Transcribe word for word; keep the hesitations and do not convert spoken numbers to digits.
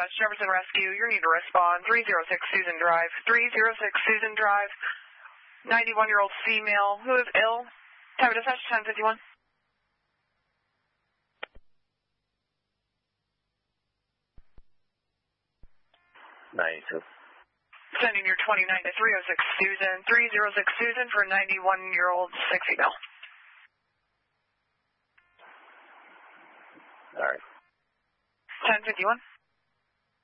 West Jefferson Rescue. You need to respond. three oh six Susan Drive. three oh six Susan Drive. ninety-one-year-old female who is ill. Time of dispatch, ten fifty-one. ninety-two. Sending your twenty-nine to three oh six Susan. three oh six Susan for ninety-one-year-old sick female. All right. ten fifty-one.